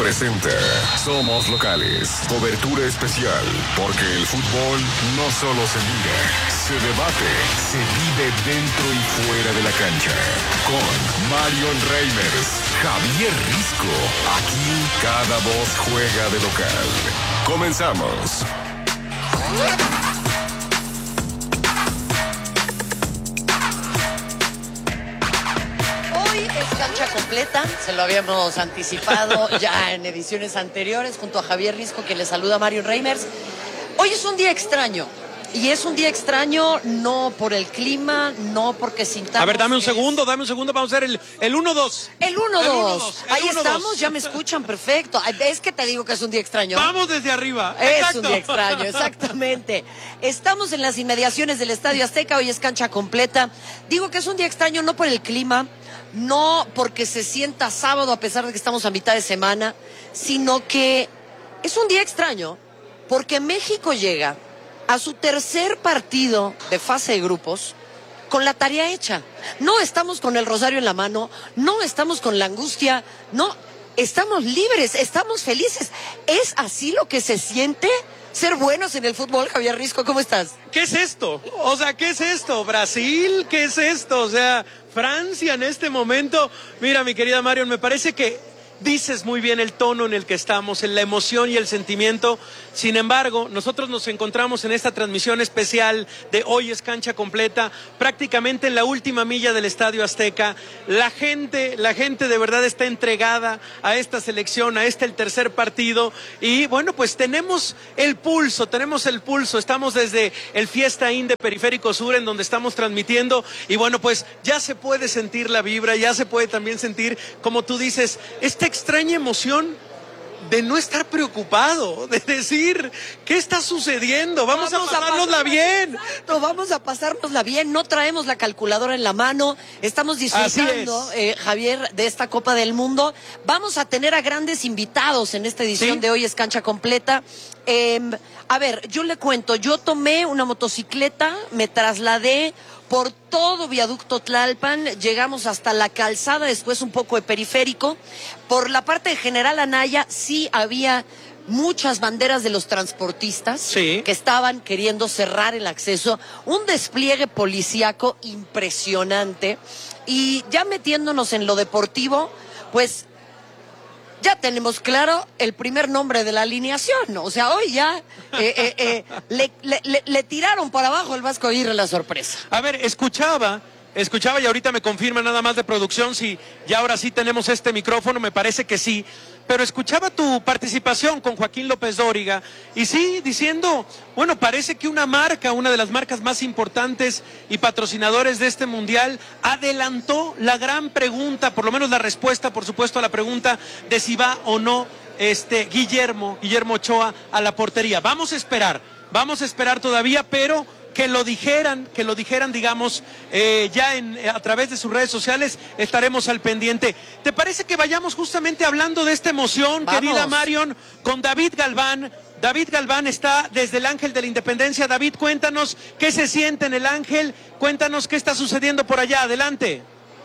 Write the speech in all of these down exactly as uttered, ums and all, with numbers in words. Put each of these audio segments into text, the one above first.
presenta Somos Locales, cobertura especial, porque el fútbol no solo se mira, se debate, se vive dentro y fuera de la cancha. Con Marion Reimers, Javier Risco, aquí cada voz juega de local. Comenzamos. Es cancha completa, se lo habíamos anticipado ya en ediciones anteriores junto a Javier Risco, que le saluda a Mario Reimers. Hoy es un día extraño, y es un día extraño no por el clima, no porque sintamos... A ver, dame un es... segundo, dame un segundo, vamos a hacer el uno dos. El uno dos. Ahí uno, estamos, dos. Ya me escuchan, perfecto. Es que te digo que es un día extraño. Vamos desde arriba. Es Exacto. un día extraño, exactamente. Estamos en las inmediaciones del Estadio Azteca, hoy es cancha completa. Digo que es un día extraño no por el clima, no porque se sienta sábado a pesar de que estamos a mitad de semana, sino que es un día extraño porque México llega a su tercer partido de fase de grupos con la tarea hecha. No estamos con el rosario en la mano, no estamos con la angustia, no, estamos libres, estamos felices. ¿Es así lo que se siente ser buenos en el fútbol? Javier Risco, ¿cómo estás? ¿Qué es esto? O sea, ¿qué es esto? ¿Brasil? ¿Qué es esto? O sea, Francia en este momento. Mira, mi querida Marion, me parece que dices muy bien el tono en el que estamos, en la emoción y el sentimiento. Sin embargo, nosotros nos encontramos en esta transmisión especial de Hoy es Cancha Completa, prácticamente en la última milla del Estadio Azteca. La gente, la gente de verdad está entregada a esta selección, a este el tercer partido. Y bueno, pues tenemos el pulso, tenemos el pulso. Estamos desde el Fiesta Inn de Periférico Sur, en donde estamos transmitiendo. Y bueno, pues ya se puede sentir la vibra, ya se puede también sentir, como tú dices, esta extraña emoción de no estar preocupado, de decir, ¿qué está sucediendo? Vamos, vamos a pasárnosla a bien. Exacto, vamos a pasárnosla bien, no traemos la calculadora en la mano, estamos disfrutando, eh, Javier, de esta Copa del Mundo. Vamos a tener a grandes invitados en esta edición, ¿sí?, de Hoy es Cancha Completa. Eh, a ver, yo le cuento, yo tomé una motocicleta, me trasladé por todo Viaducto Tlalpan, llegamos hasta la calzada, después un poco de Periférico. Por la parte de General Anaya sí había muchas banderas de los transportistas, sí, que estaban queriendo cerrar el acceso. Un despliegue policíaco impresionante. Y ya metiéndonos en lo deportivo, pues ya tenemos claro el primer nombre de la alineación. O sea, hoy ya eh, eh, eh, le, le, le, le tiraron por abajo el Vasco Aguirre la sorpresa. A ver, escuchaba, escuchaba y ahorita me confirma nada más de producción si ya ahora sí tenemos este micrófono, me parece que sí. Pero escuchaba tu participación con Joaquín López Dóriga y sí, diciendo, bueno, parece que una marca, una de las marcas más importantes y patrocinadores de este mundial, adelantó la gran pregunta, por lo menos la respuesta, por supuesto, a la pregunta de si va o no este Guillermo, Guillermo Ochoa a la portería. Vamos a esperar, vamos a esperar todavía, pero que lo dijeran, que lo dijeran, digamos, eh, ya en, a través de sus redes sociales, estaremos al pendiente. ¿Te parece que vayamos justamente hablando de esta emoción, Vamos. querida Marion, con David Galván? David Galván está desde el Ángel de la Independencia. David, cuéntanos qué se siente en el Ángel, cuéntanos qué está sucediendo por allá, adelante.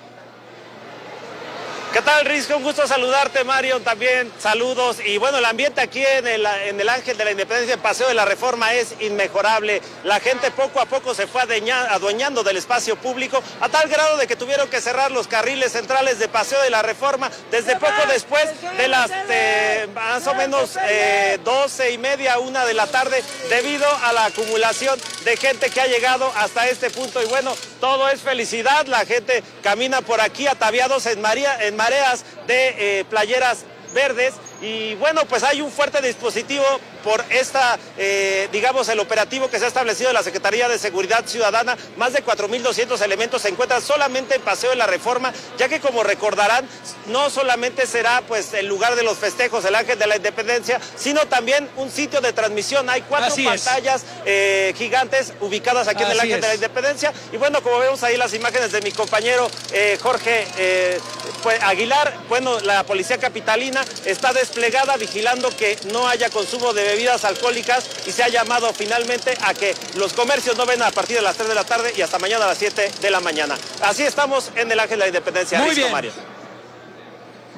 ¿Qué tal, Risco? Un gusto saludarte, Marion, también saludos. Y bueno, el ambiente aquí en el, en el Ángel de la Independencia, el Paseo de la Reforma, es inmejorable. La gente poco a poco se fue adueña, adueñando del espacio público, a tal grado de que tuvieron que cerrar los carriles centrales de Paseo de la Reforma desde poco después de las eh, más o menos eh, doce y media, una de la tarde, debido a la acumulación de gente que ha llegado hasta este punto. Y bueno, todo es felicidad. La gente camina por aquí ataviados en María, en mareas de eh, playeras verdes. Y bueno, pues hay un fuerte dispositivo por esta, eh, digamos, el operativo que se ha establecido en la Secretaría de Seguridad Ciudadana. Más de cuatro mil doscientos elementos se encuentran solamente en Paseo de la Reforma, ya que, como recordarán, no solamente será pues el lugar de los festejos, el Ángel de la Independencia, sino también un sitio de transmisión. Hay cuatro Así pantallas eh, gigantes ubicadas aquí Así en el Ángel es. de la Independencia. Y bueno, como vemos ahí las imágenes de mi compañero eh, Jorge eh, pues, Aguilar, bueno, la Policía Capitalina está desplegada vigilando que no haya consumo de bebidas alcohólicas, y se ha llamado finalmente a que los comercios no vengan a partir de las tres de la tarde y hasta mañana a las siete de la mañana. Así estamos en el Ángel de la Independencia. Muy Risco, bien. Mario.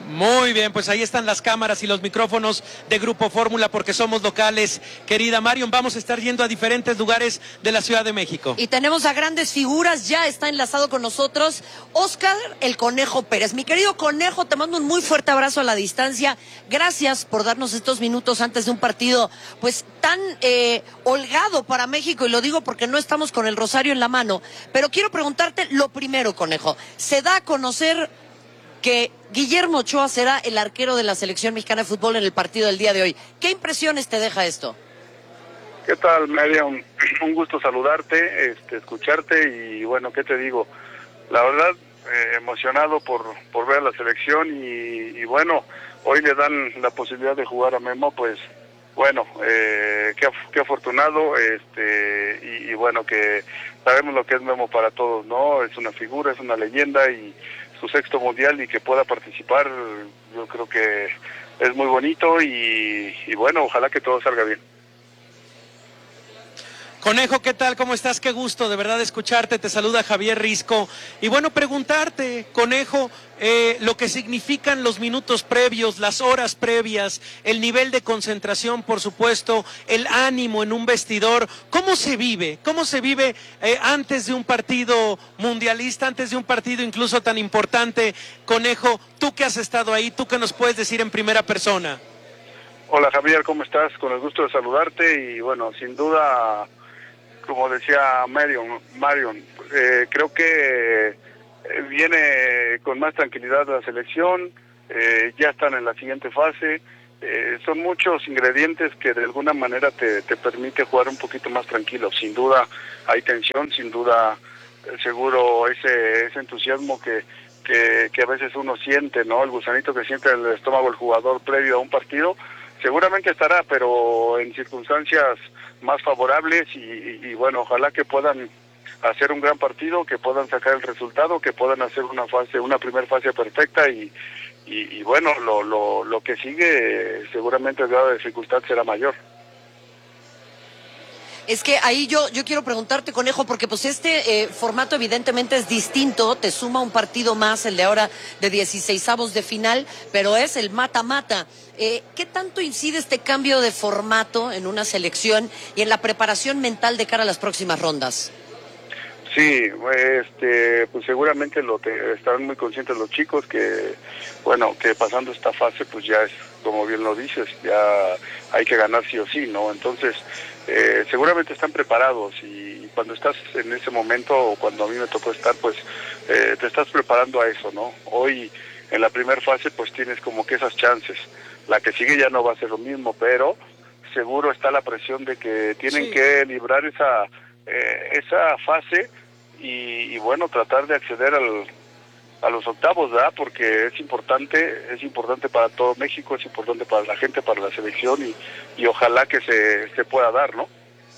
Muy bien, pues ahí están las cámaras y los micrófonos de Grupo Fórmula porque somos locales. Querida Marion, vamos a estar yendo a diferentes lugares de la Ciudad de México. Y tenemos a grandes figuras, ya está enlazado con nosotros Óscar el Conejo Pérez. Mi querido Conejo, te mando un muy fuerte abrazo a la distancia. Gracias por darnos estos minutos antes de un partido pues tan eh, holgado para México, y lo digo porque no estamos con el rosario en la mano. Pero quiero preguntarte lo primero, Conejo. Se da a conocer que Guillermo Ochoa será el arquero de la selección mexicana de fútbol en el partido del día de hoy. ¿Qué impresiones te deja esto? ¿Qué tal, María? Un, un gusto saludarte, este, escucharte y bueno, ¿qué te digo? La verdad, eh, emocionado por, por ver a la selección y, y bueno, hoy le dan la posibilidad de jugar a Memo, pues bueno, eh, qué, qué afortunado, este, y, y bueno, que sabemos lo que es Memo para todos, ¿no? Es una figura, es una leyenda y su sexto mundial y que pueda participar, yo creo que es muy bonito y, y bueno, ojalá que todo salga bien. Conejo, ¿qué tal? ¿Cómo estás? Qué gusto de verdad escucharte. Te saluda Javier Risco. Y bueno, preguntarte, Conejo, eh, lo que significan los minutos previos, las horas previas, el nivel de concentración, por supuesto, el ánimo en un vestidor. ¿Cómo se vive? ¿Cómo se vive eh, antes de un partido mundialista, antes de un partido incluso tan importante? Conejo, tú que has estado ahí, tú que nos puedes decir en primera persona. Hola Javier, ¿cómo estás? Con el gusto de saludarte y bueno, sin duda, como decía Marion, Marion eh, creo que viene con más tranquilidad la selección, eh, ya están en la siguiente fase, eh, son muchos ingredientes que de alguna manera te, te permite jugar un poquito más tranquilo. Sin duda hay tensión, sin duda eh, seguro ese, ese entusiasmo que, que, que a veces uno siente, ¿no? El gusanito que siente en el estómago el jugador previo a un partido, seguramente estará, pero en circunstancias más favorables y, y, y bueno, ojalá que puedan hacer un gran partido, que puedan sacar el resultado, que puedan hacer una fase, una primera fase perfecta y, y, y bueno, lo, lo, lo que sigue seguramente el grado de dificultad será mayor. Es que ahí yo yo quiero preguntarte, Conejo, porque pues este eh, formato evidentemente es distinto, te suma un partido más, el de ahora de dieciseisavos de final, pero es el mata-mata. Eh, ¿Qué tanto incide este cambio de formato en una selección y en la preparación mental de cara a las próximas rondas? Sí, este, pues seguramente lo te, estarán muy conscientes los chicos que, bueno, que pasando esta fase, pues ya es, como bien lo dices, ya hay que ganar sí o sí, ¿no? Entonces, eh, seguramente están preparados y cuando estás en ese momento, o cuando a mí me tocó estar, pues eh, te estás preparando a eso, ¿no? Hoy, en la primera fase, pues tienes como que esas chances. La que sigue ya no va a ser lo mismo, pero seguro está la presión de que tienen sí. que librar esa... Eh, esa fase y, y bueno, tratar de acceder al, a los octavos, ¿verdad? Porque es importante, es importante para todo México, es importante para la gente, para la selección y, y ojalá que se, se pueda dar, ¿no?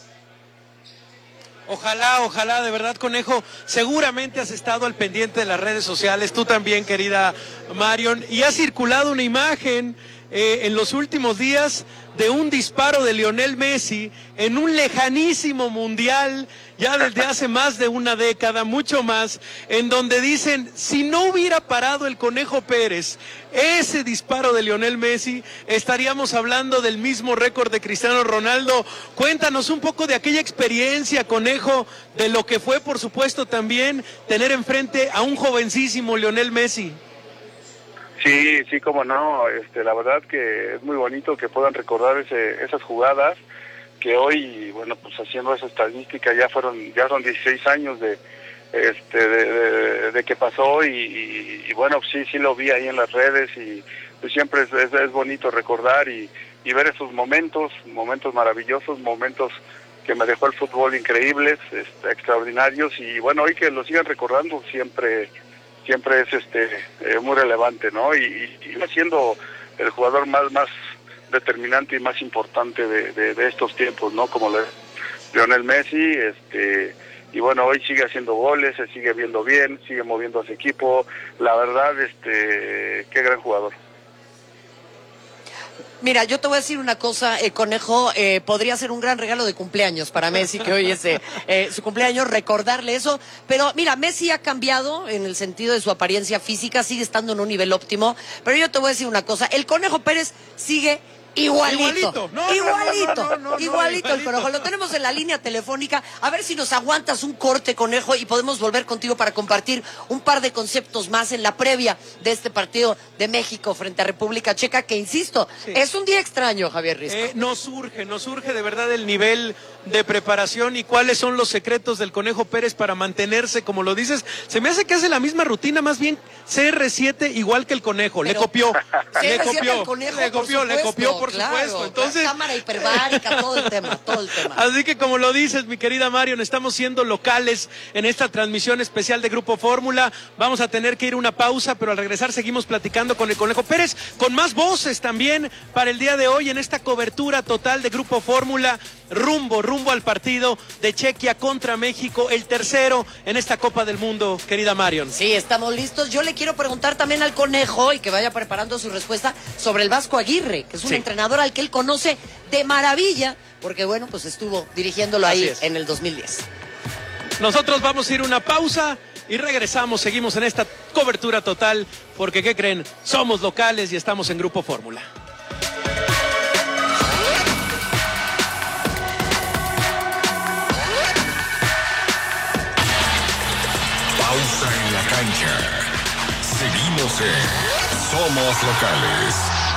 Ojalá, ojalá, de verdad, Conejo, seguramente has estado al pendiente de las redes sociales, tú también, querida Marion, y ha circulado una imagen eh, en los últimos días de un disparo de Lionel Messi en un lejanísimo mundial, ya desde hace más de una década, mucho más, en donde dicen, si no hubiera parado el Conejo Pérez ese disparo de Lionel Messi, estaríamos hablando del mismo récord de Cristiano Ronaldo. Cuéntanos un poco de aquella experiencia, Conejo, de lo que fue, por supuesto, también tener enfrente a un jovencísimo Lionel Messi. Sí, sí, cómo no, este, la verdad que es muy bonito que puedan recordar ese, esas jugadas, que hoy, bueno, pues haciendo esa estadística ya fueron, ya son dieciséis años de, este, de, de, de que pasó y, y, y bueno, sí, sí lo vi ahí en las redes y pues siempre es, es, es bonito recordar y, y ver esos momentos, momentos maravillosos, momentos que me dejó el fútbol increíbles, este, extraordinarios y bueno, hoy que lo sigan recordando siempre... siempre es este eh, muy relevante, ¿no? Y, y, y siendo el jugador más más determinante y más importante de, de, de estos tiempos, ¿no? Como le, Lionel Messi, este y bueno, hoy sigue haciendo goles, se sigue viendo bien, sigue moviendo a su equipo, la verdad, este qué gran jugador. Mira, yo te voy a decir una cosa, el conejo eh, podría ser un gran regalo de cumpleaños para Messi, que hoy es eh, eh, su cumpleaños, recordarle eso. Pero mira, Messi ha cambiado en el sentido de su apariencia física, sigue estando en un nivel óptimo. Pero yo te voy a decir una cosa, el Conejo Pérez sigue igualito. Igualito, no, igualito, no, no, no, no, igualito no, el Conejo. Lo tenemos en la línea telefónica. A ver si nos aguantas un corte, Conejo, y podemos volver contigo para compartir un par de conceptos más en la previa de este partido de México frente a República Checa, que insisto, sí. es un día extraño, Javier Risco. Eh, nos surge, nos surge de verdad el nivel de preparación y cuáles son los secretos del Conejo Pérez para mantenerse, como lo dices. Se me hace que hace la misma rutina, más bien C R siete igual que el Conejo. Pero, le copió, le copió, conejo, le copió, le copió, por claro, supuesto. Entonces, cámara hiperbárica, todo el tema, todo el tema. Así que como lo dices, mi querida Marion, estamos siendo locales en esta transmisión especial de Grupo Fórmula. Vamos a tener que ir a una pausa, pero al regresar seguimos platicando con el Conejo Pérez, con más voces también para el día de hoy en esta cobertura total de Grupo Fórmula, rumbo, rumbo al partido de Chequia contra México, el tercero en esta Copa del Mundo, querida Marion. Sí, estamos listos. Yo le quiero preguntar también al Conejo, y que vaya preparando su respuesta, sobre el Vasco Aguirre, que es un sí. entrenador al que él conoce de maravilla, porque bueno, pues estuvo dirigiéndolo ahí en el dos mil diez. Nosotros vamos a ir a una pausa y regresamos, seguimos en esta cobertura total, porque ¿qué creen? Somos locales y estamos en Grupo Fórmula. Pausa en la cancha. Seguimos en Somos Locales.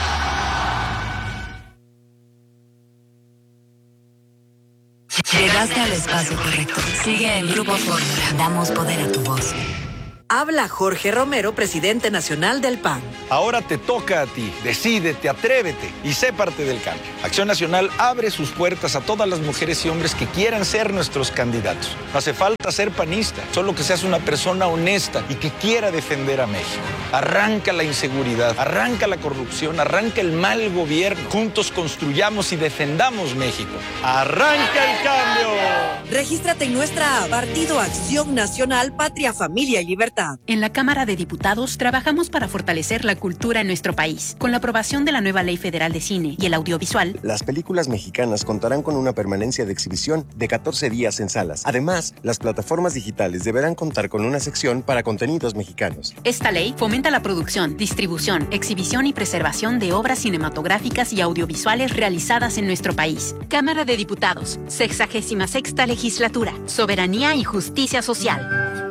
Llegaste al espacio correcto. Sigue en Grupo Fórmula. Damos poder a tu voz. Habla Jorge Romero, presidente nacional del P A N. Ahora te toca a ti. Decídete, atrévete y sé parte del cambio. Acción Nacional abre sus puertas a todas las mujeres y hombres que quieran ser nuestros candidatos. No hace falta ser panista, solo que seas una persona honesta y que quiera defender a México. Arranca la inseguridad, arranca la corrupción, arranca el mal gobierno. Juntos construyamos y defendamos México. ¡Arranca el cambio! Regístrate en nuestra app, Partido Acción Nacional, Patria, Familia y Libertad. En la Cámara de Diputados trabajamos para fortalecer la cultura en nuestro país. Con la aprobación de la nueva Ley Federal de Cine y el Audiovisual, las películas mexicanas contarán con una permanencia de exhibición de catorce días en salas. Además, las plataformas digitales deberán contar con una sección para contenidos mexicanos. Esta ley fomenta la producción, distribución, exhibición y preservación de obras cinematográficas y audiovisuales realizadas en nuestro país. Cámara de Diputados, sexagésima sexta legislatura, soberanía y justicia social.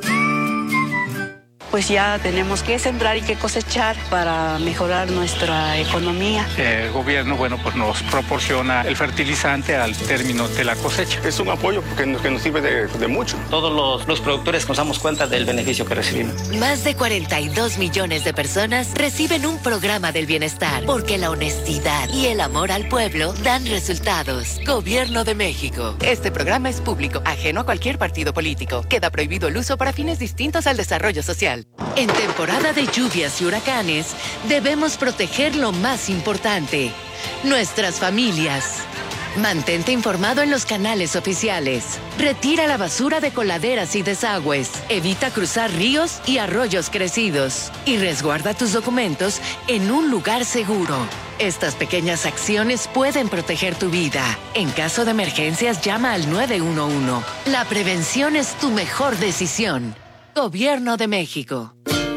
Pues ya tenemos que sembrar y que cosechar para mejorar nuestra economía. El gobierno, bueno, pues nos proporciona el fertilizante al término de la cosecha. Es un apoyo porque nos, que nos sirve de, de mucho. Todos los, los productores nos damos cuenta del beneficio que recibimos. Más de cuarenta y dos millones de personas reciben un programa del bienestar, porque la honestidad y el amor al pueblo dan resultados. Gobierno de México. Este programa es público, ajeno a cualquier partido político. Queda prohibido el uso para fines distintos al desarrollo social. En temporada de lluvias y huracanes, debemos proteger lo más importante, nuestras familias. Mantente informado en los canales oficiales. Retira la basura de coladeras y desagües. Evita cruzar ríos y arroyos crecidos. Y resguarda tus documentos en un lugar seguro. Estas pequeñas acciones pueden proteger tu vida. En caso de emergencias, llama al nueve uno uno. La prevención es tu mejor decisión. Gobierno de México.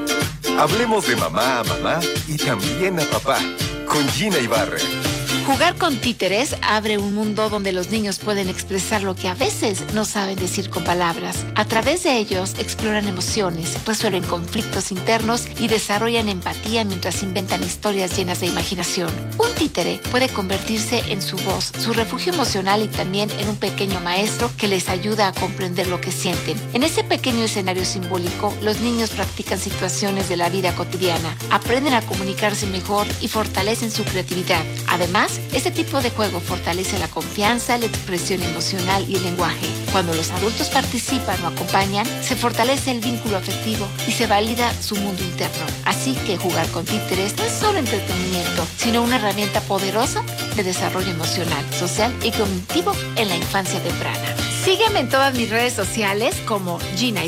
Hablemos de mamá a mamá y también a papá, con Gina Ibarra. Jugar con títeres abre un mundo donde los niños pueden expresar lo que a veces no saben decir con palabras. A través de ellos exploran emociones, resuelven conflictos internos y desarrollan empatía mientras inventan historias llenas de imaginación. Un títere puede convertirse en su voz, su refugio emocional y también en un pequeño maestro que les ayuda a comprender lo que sienten. En ese pequeño escenario simbólico, los niños practican situaciones de la vida cotidiana, aprenden a comunicarse mejor y fortalecen su creatividad. Además, este tipo de juego fortalece la confianza, la expresión emocional y el lenguaje. Cuando los adultos participan o acompañan, se fortalece el vínculo afectivo y se valida su mundo interno. Así que jugar con títeres no es solo entretenimiento, sino una herramienta poderosa de desarrollo emocional, social y cognitivo en la infancia temprana. Sígueme en todas mis redes sociales como Gina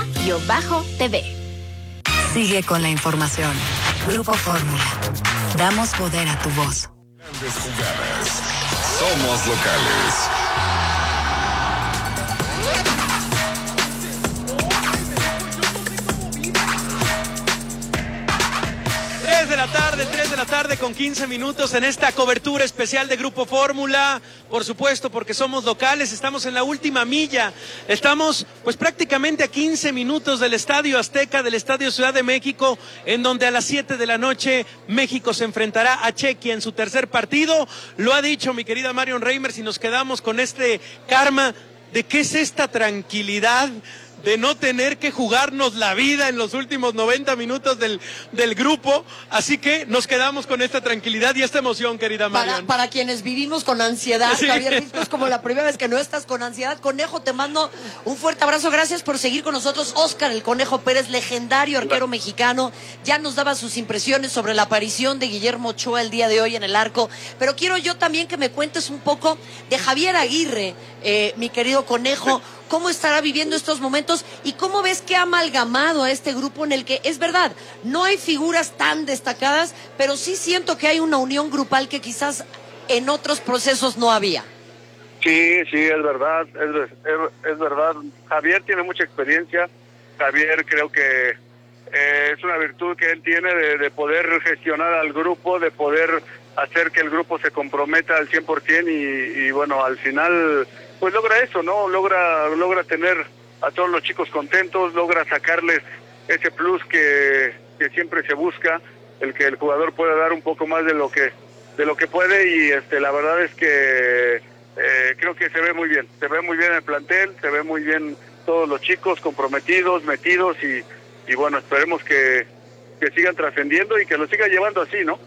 Ibarra-T V. Sigue con la información. Grupo Fórmula. Damos poder a tu voz. Grandes jugadas. Somos locales. tres de la tarde, tres de la tarde con quince minutos en esta cobertura especial de Grupo Fórmula, por supuesto porque somos locales, estamos en la última milla, estamos pues prácticamente a quince minutos del Estadio Azteca, del Estadio Ciudad de México, en donde a las siete de la noche México se enfrentará a Chequia en su tercer partido. Lo ha dicho mi querida Marion Reimers y nos quedamos con este karma de qué es esta tranquilidad de no tener que jugarnos la vida en los últimos noventa minutos del, del grupo, así que nos quedamos con esta tranquilidad y esta emoción, querida Marion. Para, para quienes vivimos con ansiedad, sí. Javier, es como la primera vez que no estás con ansiedad. Conejo, te mando un fuerte abrazo, gracias por seguir con nosotros. Óscar el Conejo Pérez, legendario arquero mexicano, ya nos daba sus impresiones sobre la aparición de Guillermo Ochoa el día de hoy en el arco, pero quiero yo también que me cuentes un poco de Javier Aguirre, eh, mi querido Conejo. ¿Cómo estará viviendo estos momentos y cómo ves que ha amalgamado a este grupo en el que, es verdad, no hay figuras tan destacadas, pero sí siento que hay una unión grupal que quizás en otros procesos no había? Sí, sí, es verdad, es, es, es verdad. Javier tiene mucha experiencia. Javier creo que eh, es una virtud que él tiene de, de poder gestionar al grupo, de poder hacer que el grupo se comprometa al cien por ciento y, y bueno, al final pues logra eso, ¿no? Logra logra tener a todos los chicos contentos, logra sacarles ese plus que, que siempre se busca, el que el jugador pueda dar un poco más de lo que de lo que puede y este la verdad es que eh, creo que se ve muy bien, se ve muy bien el plantel, se ve muy bien todos los chicos comprometidos, metidos y, y bueno, esperemos que, que sigan trascendiendo y que lo sigan llevando así, ¿no?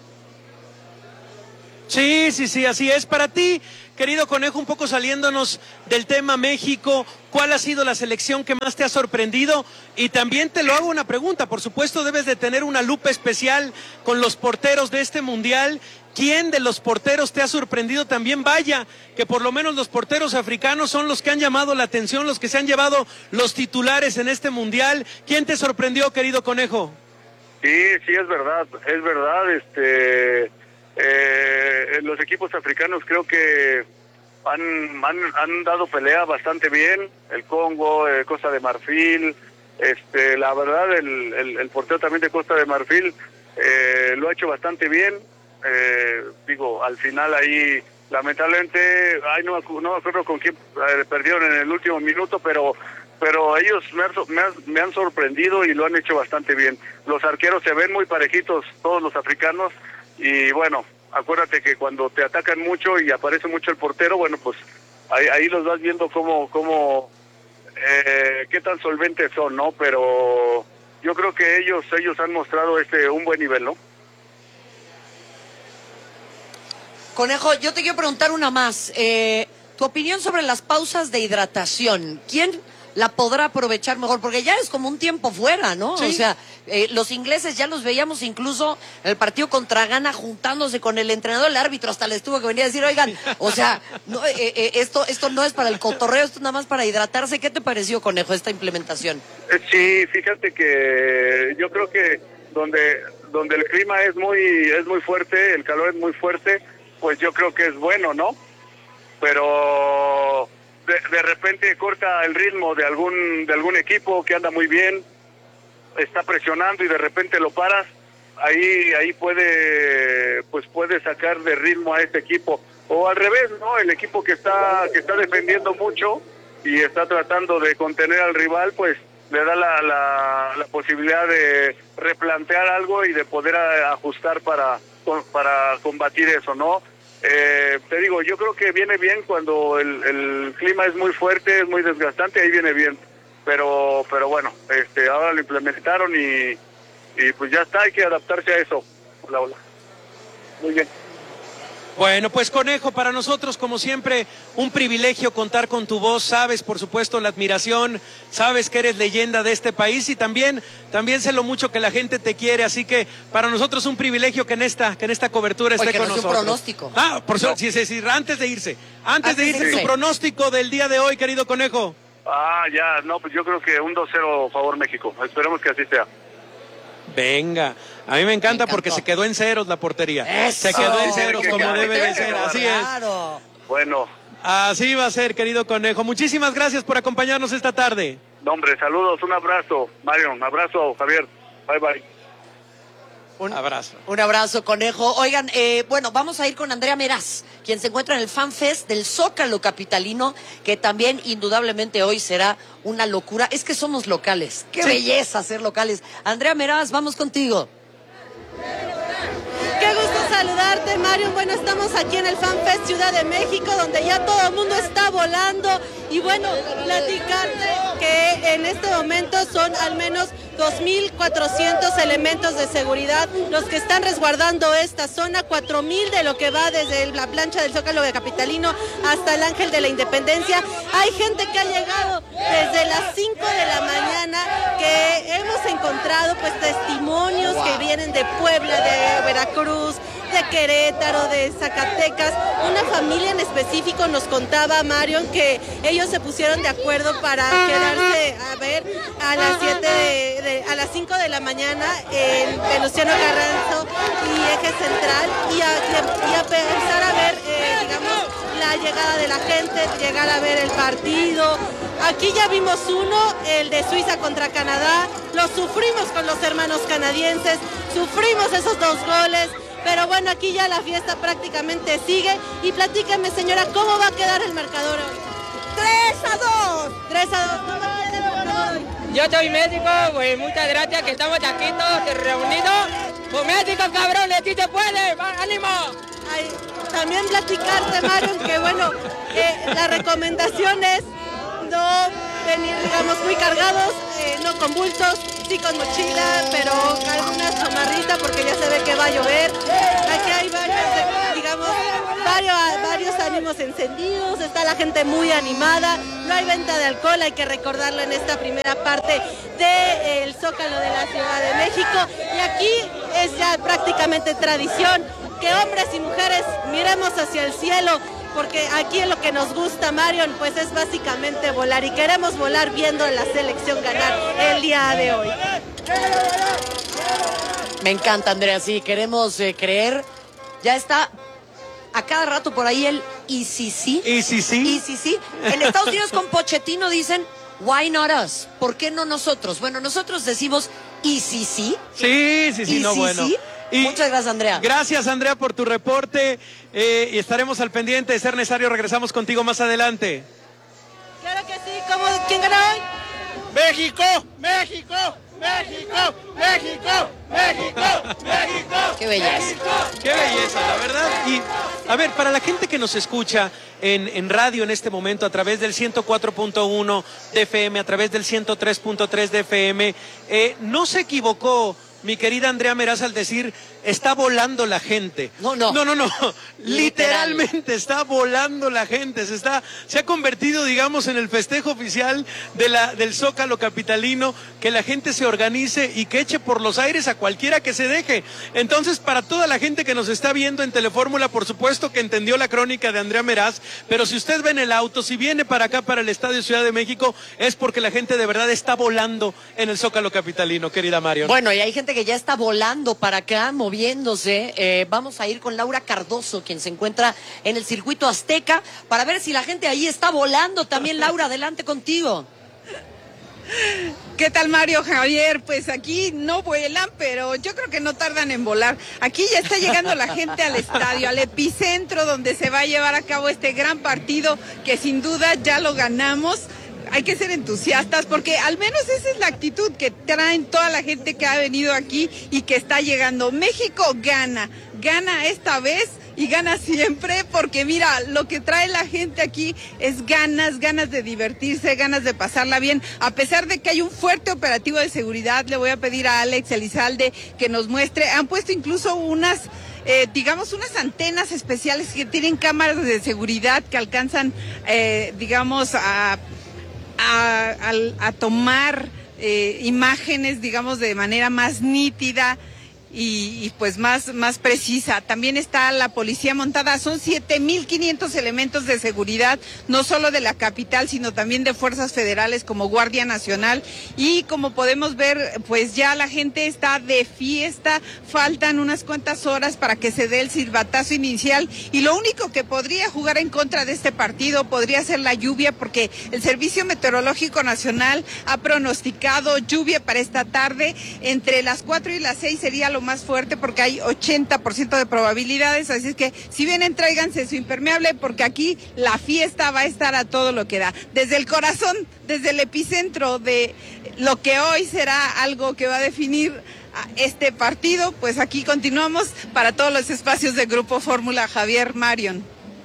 Sí, sí, sí, así es. Para ti, querido Conejo, un poco saliéndonos del tema México, ¿cuál ha sido la selección que más te ha sorprendido? Y también te lo hago una pregunta, por supuesto debes de tener una lupa especial con los porteros de este mundial. ¿Quién de los porteros te ha sorprendido también? Vaya, que por lo menos los porteros africanos son los que han llamado la atención, los que se han llevado los titulares en este mundial. ¿Quién te sorprendió, querido Conejo? Sí, sí, es verdad, es verdad, este... Eh, los equipos africanos creo que han, han, han dado pelea bastante bien, el Congo, eh, Costa de Marfil, este, la verdad el, el, el portero también de Costa de Marfil eh, lo ha hecho bastante bien, eh, digo, al final ahí lamentablemente, ay, no, no me acuerdo con quién eh, perdieron en el último minuto, pero pero ellos me han, me, han, me han sorprendido y lo han hecho bastante bien. Los arqueros se ven muy parejitos, todos los africanos. Y bueno, acuérdate que cuando te atacan mucho y aparece mucho el portero, bueno, pues ahí, ahí los vas viendo cómo, cómo eh, qué tan solventes son, ¿no? Pero yo creo que ellos ellos han mostrado este un buen nivel, ¿no? Conejo, yo te quiero preguntar una más. Eh, tu opinión sobre las pausas de hidratación. ¿Quién la podrá aprovechar mejor? Porque ya es como un tiempo fuera, ¿no? Sí. O sea, eh, los ingleses ya los veíamos incluso en el partido contra Ghana juntándose con el entrenador, el árbitro hasta les tuvo que venir a decir, oigan, o sea, no, eh, eh, esto esto no es para el cotorreo, esto es nada más para hidratarse. ¿Qué te pareció, Conejo, esta implementación? Sí, fíjate que yo creo que donde donde el clima es muy es muy fuerte, el calor es muy fuerte, pues yo creo que es bueno, ¿no? Pero De, de repente corta el ritmo de algún de algún equipo que anda muy bien, está presionando y de repente lo paras, ahí ahí puede pues puede sacar de ritmo a este equipo, o al revés, ¿no? El equipo que está que está defendiendo mucho y está tratando de contener al rival, pues le da la, la, la posibilidad de replantear algo y de poder a, ajustar para para combatir eso, ¿no? Eh, te digo, yo creo que viene bien cuando el, el clima es muy fuerte, es muy desgastante, ahí viene bien, pero pero bueno, este ahora lo implementaron y, y pues ya está, hay que adaptarse a eso. Hola, hola. Muy bien. Bueno, pues Conejo, para nosotros como siempre un privilegio contar con tu voz, sabes por supuesto la admiración, sabes que eres leyenda de este país y también también sé lo mucho que la gente te quiere, así que para nosotros un privilegio que en esta que en esta cobertura esté Oye, con no nosotros. Un pronóstico. Ah, por no. sí, sí, sí, antes de irse, antes, antes de irse, de irse. Tu pronóstico del día de hoy, querido Conejo. Ah, ya, no, pues yo creo que un dos cero favor México, esperemos que así sea. Venga, a mí me encanta me porque se quedó en ceros la portería. Eso. Se quedó en ceros como claro, debe de ser, así claro. es. Bueno. Así va a ser, querido Conejo. Muchísimas gracias por acompañarnos esta tarde. No, hombre, saludos, un abrazo, Mario, un abrazo, Javier. Bye, bye. Un abrazo. Un abrazo, Conejo. Oigan, eh, bueno, vamos a ir con Andrea Meraz, quien se encuentra en el Fan Fest del Zócalo capitalino, que también indudablemente hoy será una locura. Es que somos locales. Qué sí. belleza ser locales. Andrea Meraz, vamos contigo. Qué gusto saludarte, Mario. Bueno, estamos aquí en el Fan Fest Ciudad de México, donde ya todo el mundo está volando. Y bueno, platicarte que en este momento son al menos dos mil cuatrocientos elementos de seguridad los que están resguardando esta zona, cuatro mil de lo que va desde la plancha del Zócalo capitalino hasta el Ángel de la Independencia. Hay gente que ha llegado desde las cinco de la mañana, que hemos encontrado pues testimonios wow. que vienen de Puebla, de Veracruz, de Querétaro, de Zacatecas. Una familia en específico nos contaba, Marion, que ellos se pusieron de acuerdo para quedarse a ver a las siete de, de, a las cinco de la mañana en Venustiano Carranzo y Eje Central y a, y a pensar a ver eh, digamos la llegada de la gente, llegar a ver el partido. Aquí ya vimos uno, el de Suiza contra Canadá, lo sufrimos con los hermanos canadienses, sufrimos esos dos goles. Pero bueno, aquí ya la fiesta prácticamente sigue. Y platícame, señora, ¿cómo va a quedar el marcador hoy? tres a dos. tres a dos. ¿Cómo va a quedar el marcador hoy? Yo soy México, pues muchas gracias que estamos aquí todos reunidos. Pues México, cabrón, aquí se puede, ánimo. Ay, también platicarte, Mario, que bueno, eh, la recomendación es no venir, digamos, muy cargados, eh, no con bultos, sí con mochila, pero alguna chamarrita porque ya se ve que va a llover. Aquí hay varios, digamos, varios, varios ánimos encendidos, está la gente muy animada, no hay venta de alcohol, hay que recordarlo en esta primera parte del Zócalo de la Ciudad de México. Y aquí es ya prácticamente tradición que hombres y mujeres miremos hacia el cielo, porque aquí lo que nos gusta, Marion, pues es básicamente volar, y queremos volar viendo a la selección ganar el día de hoy. Me encanta, Andrea, sí, queremos eh, creer. Ya está a cada rato por ahí el y si sí. Y si sí. Y si sí. En Estados Unidos con Pochettino dicen, why not us? ¿Por qué no nosotros? Bueno, nosotros decimos, y si sí. Sí, sí, sí, ¿Y no, si bueno. Sí? Y muchas gracias, Andrea. Gracias, Andrea, por tu reporte. Eh, y estaremos al pendiente. De ser necesario, regresamos contigo más adelante. Claro que sí. ¿Cómo, ¿Quién ganó hoy? México, México, México, México, México, México. Qué belleza. Qué belleza, la verdad. Y, a ver, para la gente que nos escucha en, en radio en este momento, a través del ciento cuatro punto uno de F M, a través del ciento tres punto tres de F M, eh, no se equivocó mi querida Andrea Meraz al decir, está volando la gente. No, no. No, no, no. Literal. Literalmente está volando la gente. Se está, se ha convertido, digamos, en el festejo oficial de la, del Zócalo capitalino, que la gente se organice y que eche por los aires a cualquiera que se deje. Entonces, para toda la gente que nos está viendo en Telefórmula, por supuesto que entendió la crónica de Andrea Meraz, pero si usted va en el auto, si viene para acá, para el Estadio Ciudad de México, es porque la gente de verdad está volando en el Zócalo capitalino, querida Marion. Bueno, y hay gente que ya está volando para acá, moviéndose. Eh, vamos a ir con Laura Cardoso, quien se encuentra en el circuito Azteca, para ver si la gente ahí está volando también. Laura, adelante contigo. ¿Qué tal, Mario, Javier? Pues aquí no vuelan, pero yo creo que no tardan en volar. Aquí ya está llegando la gente al estadio, al epicentro donde se va a llevar a cabo este gran partido, que sin duda ya lo ganamos. Hay que ser entusiastas porque al menos esa es la actitud que traen toda la gente que ha venido aquí y que está llegando. México gana, gana esta vez y gana siempre, porque mira, lo que trae la gente aquí es ganas, ganas de divertirse, ganas de pasarla bien. A pesar de que hay un fuerte operativo de seguridad, le voy a pedir a Alex Elizalde que nos muestre. Han puesto incluso unas... Eh, digamos, unas antenas especiales que tienen cámaras de seguridad que alcanzan, eh, digamos, a... A, a, a tomar eh, imágenes, digamos, de manera más nítida, y, y pues más, más precisa. También está la policía montada, son siete mil quinientos elementos de seguridad, no solo de la capital, sino también de fuerzas federales como Guardia Nacional, y como podemos ver, pues ya la gente está de fiesta, faltan unas cuantas horas para que se dé el silbatazo inicial, y lo único que podría jugar en contra de este partido podría ser la lluvia, porque el Servicio Meteorológico Nacional ha pronosticado lluvia para esta tarde. Entre las cuatro y las seis sería lo más fuerte, porque hay ochenta por ciento de probabilidades, así es que si vienen, tráiganse su impermeable, porque aquí la fiesta va a estar a todo lo que da. Desde el corazón, desde el epicentro de lo que hoy será algo que va a definir este partido, pues aquí continuamos para todos los espacios de Grupo Fórmula. Javier, Marion.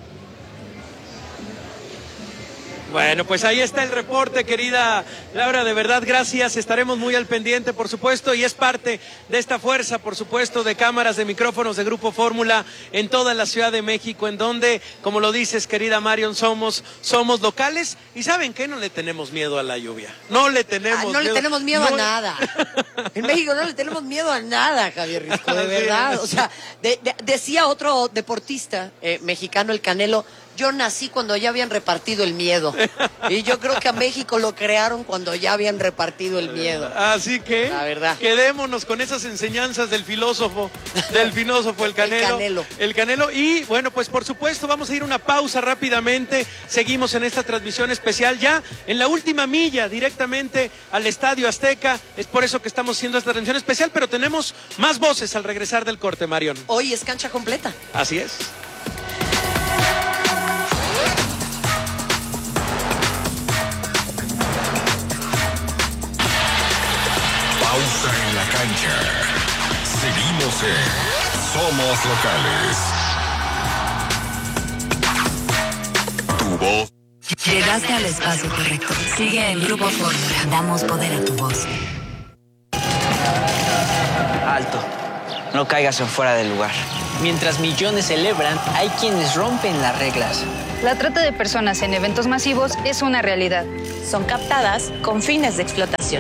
Bueno, pues ahí está el reporte, querida Laura, de verdad, gracias, estaremos muy al pendiente, por supuesto, y es parte de esta fuerza, por supuesto, de cámaras, de micrófonos de Grupo Fórmula en toda la Ciudad de México, en donde, como lo dices, querida Marion, somos, somos locales, y ¿saben qué? No le tenemos miedo a la lluvia, no le tenemos ah, no miedo. le tenemos miedo no... a nada, en México no le tenemos miedo a nada, Javier Risco, de verdad, o sea, de, de, decía otro deportista eh, mexicano, el Canelo, yo nací cuando ya habían repartido el miedo. Y yo creo que a México lo crearon cuando ya habían repartido el miedo. Así que la verdad, quedémonos con esas enseñanzas del filósofo, del filósofo, el Canelo. El Canelo. El Canelo. Y bueno, pues por supuesto, vamos a ir a una pausa rápidamente. Seguimos en esta transmisión especial ya en la última milla, directamente al Estadio Azteca. Es por eso que estamos haciendo esta transmisión especial, pero tenemos más voces al regresar del corte, Marion. Hoy es cancha completa. Así es. Pausa en la cancha. Seguimos en Somos Locales. Tu voz. Llegaste al espacio correcto. Sigue en Grupo Fórmula. Damos poder a tu voz. Alto. No caigas en fuera del lugar. Mientras millones celebran, hay quienes rompen las reglas. La trata de personas en eventos masivos es una realidad. Son captadas con fines de explotación.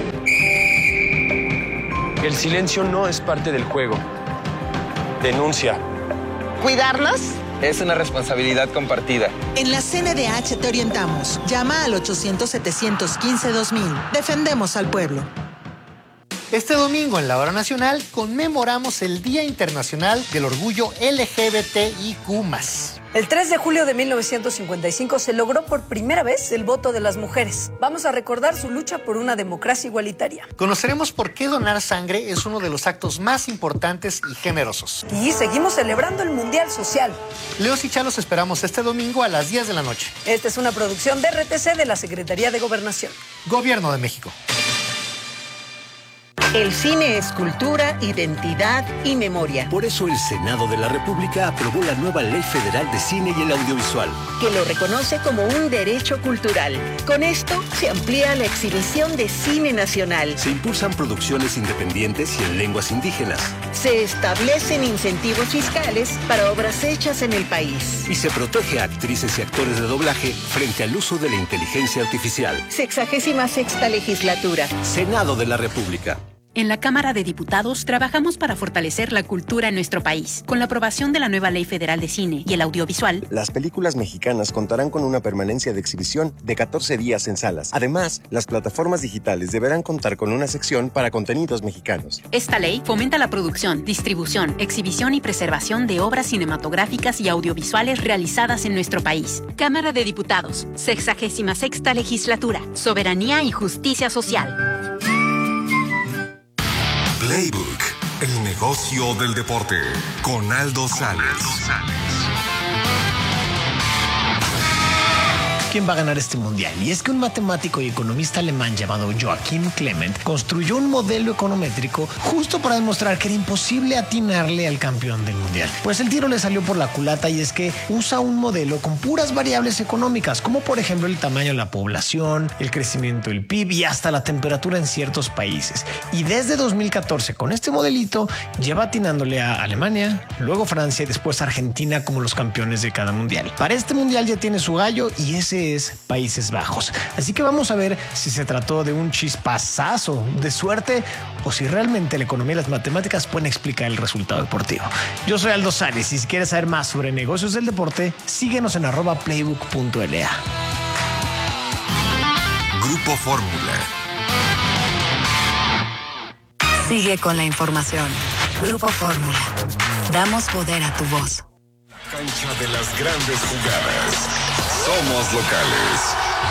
El silencio no es parte del juego. Denuncia. ¿Cuidarnos? Es una responsabilidad compartida. En la C N D H te orientamos. Llama al ochocientos, setecientos quince, dos mil. Defendemos al pueblo. Este domingo en la Hora Nacional conmemoramos el Día Internacional del Orgullo L G B T I Q más. El tres de julio de mil novecientos cincuenta y cinco se logró por primera vez el voto de las mujeres. Vamos a recordar su lucha por una democracia igualitaria. Conoceremos por qué donar sangre es uno de los actos más importantes y generosos. Y seguimos celebrando el Mundial Social. Leos y Chalos esperamos este domingo a las diez de la noche. Esta es una producción de R T C de la Secretaría de Gobernación. Gobierno de México. El cine es cultura, identidad y memoria. Por eso el Senado de la República aprobó la nueva Ley Federal de Cine y el Audiovisual, que lo reconoce como un derecho cultural. Con esto se amplía la exhibición de cine nacional. Se impulsan producciones independientes y en lenguas indígenas. Se establecen incentivos fiscales para obras hechas en el país. Y se protege a actrices y actores de doblaje frente al uso de la inteligencia artificial. Sexagésima sexta legislatura. Senado de la República. En la Cámara de Diputados trabajamos para fortalecer la cultura en nuestro país. Con la aprobación de la nueva Ley Federal de Cine y el Audiovisual, las películas mexicanas contarán con una permanencia de exhibición de catorce días en salas. Además, las plataformas digitales deberán contar con una sección para contenidos mexicanos. Esta ley fomenta la producción, distribución, exhibición y preservación de obras cinematográficas y audiovisuales realizadas en nuestro país. Cámara de Diputados, sexagésima sexta legislatura, soberanía y justicia social. Playbook, el negocio del deporte, con Aldo Sales. ¿Quién va a ganar este mundial? Y es que un matemático y economista alemán llamado Joachim Clement construyó un modelo econométrico justo para demostrar que era imposible atinarle al campeón del mundial. Pues el tiro le salió por la culata, y es que usa un modelo con puras variables económicas, como por ejemplo el tamaño de la población, el crecimiento del P I B y hasta la temperatura en ciertos países. Y desde dos mil catorce, con este modelito, lleva atinándole a Alemania, luego Francia y después Argentina como los campeones de cada mundial. Para este mundial ya tiene su gallo, y ese es Países Bajos. Así que vamos a ver si se trató de un chispazazo de suerte o si realmente la economía y las matemáticas pueden explicar el resultado deportivo. Yo soy Aldo Sanes y si quieres saber más sobre negocios del deporte, síguenos en arroba playbook punto l a. Grupo Fórmula. Sigue con la información. Grupo Fórmula. Damos poder a tu voz. Cancha de las grandes jugadas. Somos locales.